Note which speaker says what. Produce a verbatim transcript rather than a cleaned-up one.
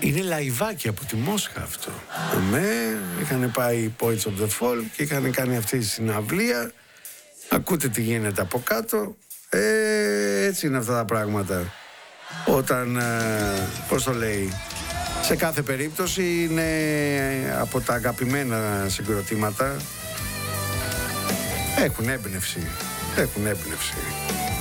Speaker 1: Είναι λαϊβάκι από τη Μόσχα αυτό. Ναι, είχαν πάει οι Poets of the Fall και είχαν κάνει αυτή τη συναυλία. Ακούτε τι γίνεται από κάτω. Ε, έτσι είναι αυτά τα πράγματα. Όταν, ε, πώς το λέει, σε κάθε περίπτωση είναι από τα αγαπημένα συγκροτήματα. Έχουν έμπνευση. Έχουν έμπνευση.